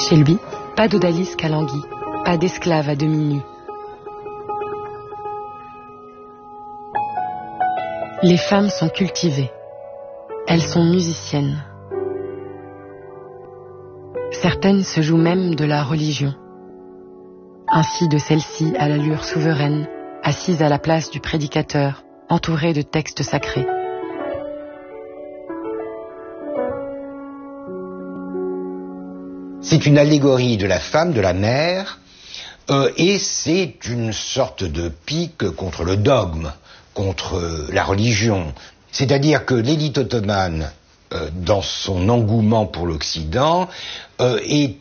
Chez lui, pas d'odalisque alanguie, pas d'esclave à demi nus. Les femmes sont cultivées. Elles sont musiciennes. Certaines se jouent même de la religion. Ainsi de celle-ci à l'allure souveraine, assise à la place du prédicateur, entourée de textes sacrés. C'est une allégorie de la femme, de la mère, et c'est une sorte de pique contre le dogme, contre la religion. C'est-à-dire que l'élite ottomane, dans son engouement pour l'Occident, est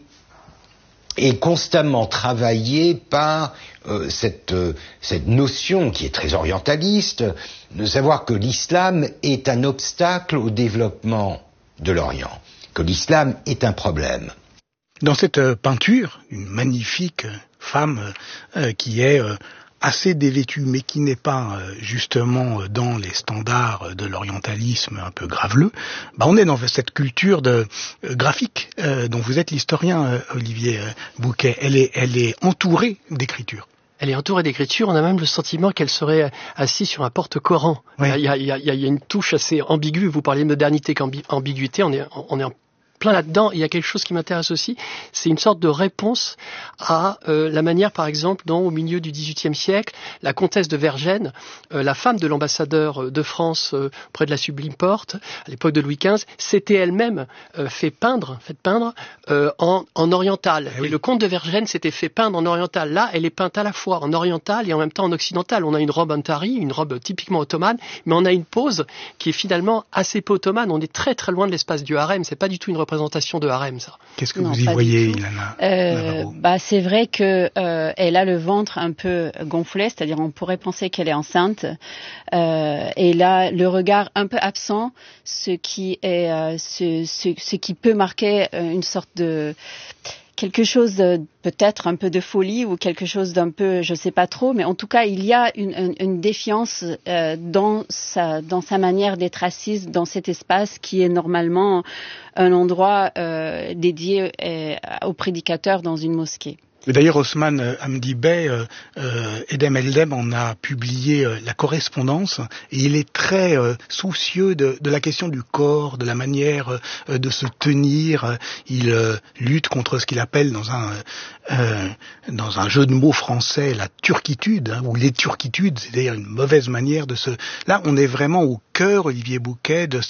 constamment travaillée par cette notion qui est très orientaliste, de savoir que l'islam est un obstacle au développement de l'Orient, que l'islam est un problème. Dans cette peinture, une magnifique femme qui est assez dévêtue, mais qui n'est pas justement dans les standards de l'orientalisme un peu graveleux, on est dans cette culture de graphique dont vous êtes l'historien, Olivier Bouquet. Elle est entourée d'écriture. Elle est entourée d'écriture, on a même le sentiment qu'elle serait assise sur un porte-Coran. Oui. Il y a une touche assez ambiguë, vous parlez de modernité qu'ambiguïté, on est en plein là-dedans. Il y a quelque chose qui m'intéresse aussi, c'est une sorte de réponse à la manière, par exemple, dont au milieu du XVIIIe siècle, la comtesse de Vergennes, la femme de l'ambassadeur de France près de la Sublime Porte, à l'époque de Louis XV, s'était elle-même fait peindre en oriental. Oui. Et le comte de Vergennes s'était fait peindre en oriental. Là, elle est peinte à la fois en oriental et en même temps en occidental. On a une robe antari, une robe typiquement ottomane, mais on a une pose qui est finalement assez peu ottomane. On est très très loin de l'espace du harem. C'est pas du tout une représentation de harem, ça. Qu'est-ce que vous y voyez, Ilana? C'est vrai que elle a le ventre un peu gonflé, c'est-à-dire on pourrait penser qu'elle est enceinte. Et là, le regard un peu absent, ce qui peut marquer une sorte de quelque chose peut-être un peu de folie ou quelque chose d'un peu, je sais pas trop, mais en tout cas il y a une défiance dans sa manière d'être assise dans cet espace qui est normalement un endroit dédié aux prédicateurs dans une mosquée. D'ailleurs, Osman Hamdi Bey, Edem Eldem en a publié la correspondance et il est très soucieux de la question du corps, de la manière de se tenir. Il lutte contre ce qu'il appelle dans un jeu de mots français la turquitude, ou les turquitudes, c'est-à-dire une mauvaise manière de se... Là, on est vraiment au cœur, Olivier Bouquet, de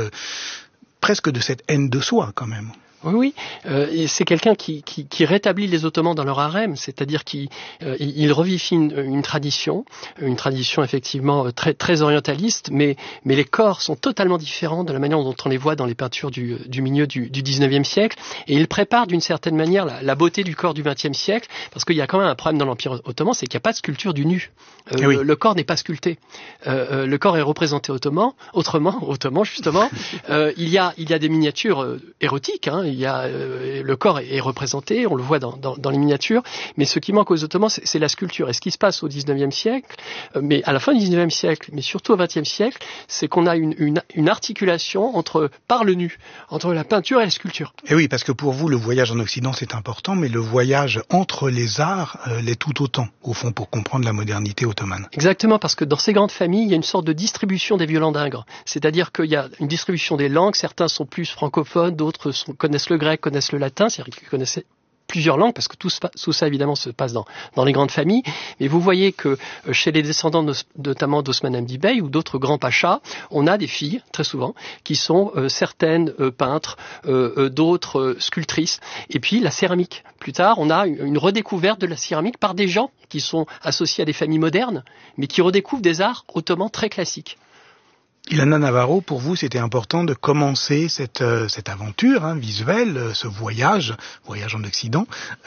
presque de cette haine de soi, quand même. Oui, c'est quelqu'un qui rétablit les Ottomans dans leur harem, c'est-à-dire qu'il revivifie une tradition effectivement très très orientaliste, mais les corps sont totalement différents de la manière dont on les voit dans les peintures du milieu du 19e siècle, et il prépare d'une certaine manière la beauté du corps du 20e siècle, parce qu'il y a quand même un problème dans l'Empire ottoman, c'est qu'il n'y a pas de sculpture du nu. Oui. Le corps n'est pas sculpté. Le corps est représenté autrement justement. Il y a des miniatures érotiques, le corps est représenté, on le voit dans les miniatures, mais ce qui manque aux Ottomans, c'est la sculpture. Et ce qui se passe au 19e siècle, mais à la fin du 19e siècle, mais surtout au 20e siècle, c'est qu'on a une articulation par le nu, entre la peinture et la sculpture. Et oui, parce que pour vous, le voyage en Occident, c'est important, mais le voyage entre les arts l'est tout autant, au fond, pour comprendre la modernité ottomane. Exactement, parce que dans ces grandes familles, il y a une sorte de distribution des violons d'ingres. C'est-à-dire qu'il y a une distribution des langues, certains sont plus francophones, d'autres connaissent le grec, connaissent le latin, c'est-à-dire qu'ils connaissaient plusieurs langues, parce que tout ça évidemment se passe dans les grandes familles, mais vous voyez que chez les descendants notamment d'Osman Hamdi Bey ou d'autres grands pachas, on a des filles, très souvent, qui sont certaines peintres, d'autres sculptrices, et puis la céramique. Plus tard, on a une redécouverte de la céramique par des gens qui sont associés à des familles modernes, mais qui redécouvrent des arts ottomans très classiques. Ilana Navarro, pour vous, c'était important de commencer cette aventure visuelle, ce voyage en Occident,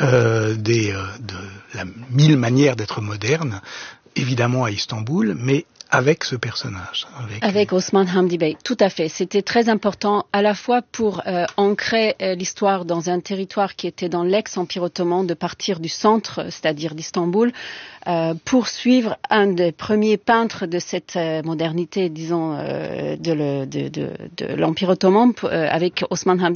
de la 1000 manières d'être moderne, évidemment à Istanbul, mais avec ce personnage. Avec Osman Hamdi Bey, tout à fait. C'était très important à la fois pour ancrer l'histoire dans un territoire qui était dans l'ex-empire ottoman, de partir du centre, c'est-à-dire d'Istanbul, pour suivre un des premiers peintres de cette modernité, disons, de l'empire ottoman, avec Osman Hamdi